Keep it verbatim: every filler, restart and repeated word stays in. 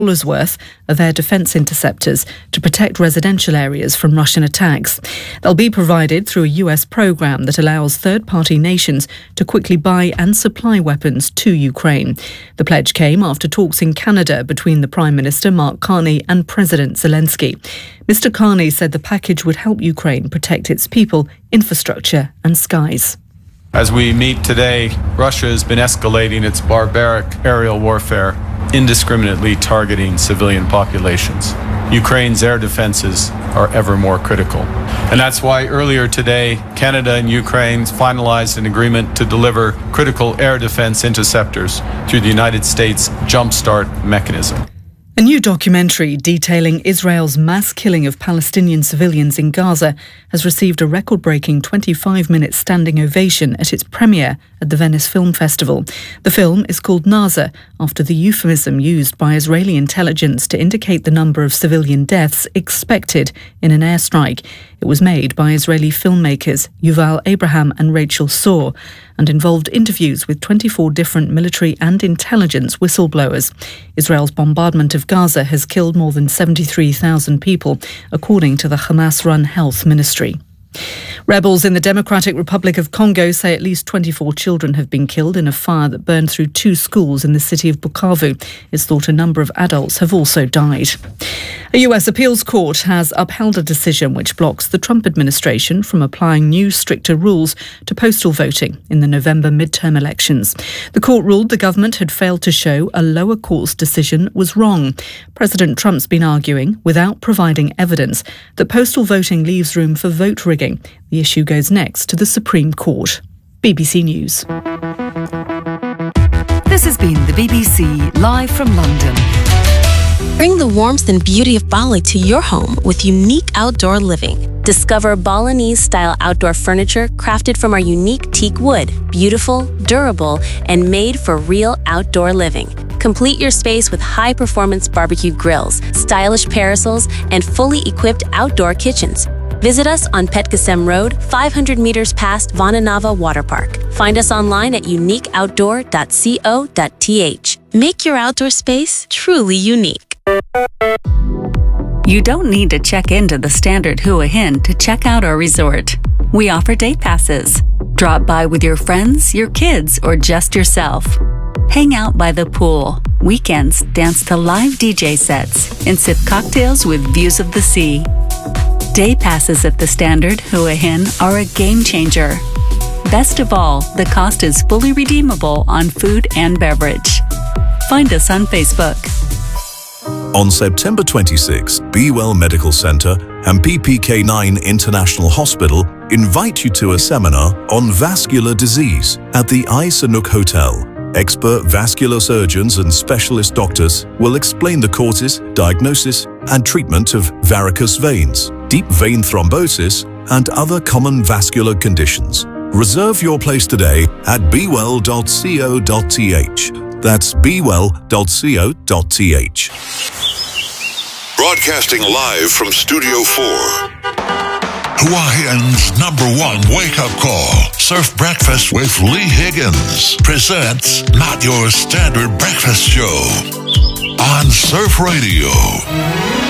dollars worth of air defence interceptors to protect residential areas from Russian attacks. They'll be provided through a U S programme that allows third-party nations to quickly buy and supply weapons to Ukraine. The pledge came after talks in Canada between the Prime Minister Mark Carney and President Zelensky. Mister Carney said the package would help Ukraine protect its people, infrastructure and skies. As we meet today, Russia has been escalating its barbaric aerial warfare, indiscriminately targeting civilian populations. Ukraine's air defenses are ever more critical. And that's why earlier today, Canada and Ukraine finalized an agreement to deliver critical air defense interceptors through the United States Jumpstart mechanism. A new documentary detailing Israel's mass killing of Palestinian civilians in Gaza has received a record-breaking twenty-five minute standing ovation at its premiere at the Venice Film Festival. The film is called Naza, after the euphemism used by Israeli intelligence to indicate the number of civilian deaths expected in an airstrike. It was made by Israeli filmmakers Yuval Abraham and Rachel Saw and involved interviews with twenty-four different military and intelligence whistleblowers. Israel's bombardment of Gaza has killed more than seventy-three thousand people, according to the Hamas-run health ministry. Rebels in the Democratic Republic of Congo say at least twenty-four children have been killed in a fire that burned through two schools in the city of Bukavu. It's thought a number of adults have also died. A U S appeals court has upheld a decision which blocks the Trump administration from applying new, stricter rules to postal voting in the November midterm elections. The court ruled the government had failed to show a lower court's decision was wrong. President Trump's been arguing, without providing evidence, that postal voting leaves room for vote rigging. The issue goes next to the Supreme Court. B B C News. This has been the B B C live from London. Bring the warmth and beauty of Bali to your home with unique outdoor living. Discover Balinese-style outdoor furniture crafted from our unique teak wood, beautiful, durable, and made for real outdoor living. Complete your space with high-performance barbecue grills, stylish parasols, and fully equipped outdoor kitchens. Visit us on Petkasem Road, five hundred meters past Vananava Water Park. Find us online at unique outdoor dot co dot t h. Make your outdoor space truly unique. You don't need to check into the Standard Hua Hin to check out our resort. We offer day passes. Drop by with your friends, your kids, or just yourself. Hang out by the pool. Weekends, dance to live D J sets and sip cocktails with views of the sea. Day passes at the Standard Hua Hin are a game changer. Best of all, the cost is fully redeemable on food and beverage. Find us on Facebook. On September twenty-sixth, Be Well Medical Center and P P K nine International Hospital invite you to a seminar on vascular disease at the I Sanook Hotel. Expert vascular surgeons and specialist doctors will explain the causes, diagnosis, and treatment of varicose veins, deep vein thrombosis, and other common vascular conditions. Reserve your place today at be well dot co dot t h. That's be well dot co dot t h. Broadcasting live from Studio four. Hawaiian's number one wake-up call. Surf Breakfast with Lee Higgins presents Not Your Standard Breakfast Show on Surf Radio.